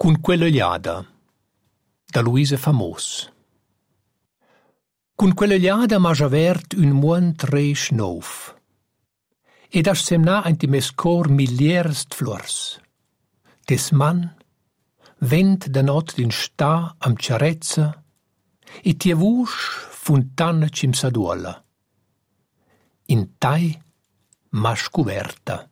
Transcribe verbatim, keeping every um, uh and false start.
Cun quella gliada, da Luisa Famos. Cun quella gliada m'ha avert un muont resch nov. Ed has semnà enti mes cor miliers d'fluors. Des man, vent da not din sta am ciarezza, e tia vusch funtana cim s'aduola. In tai m'ha scoverta.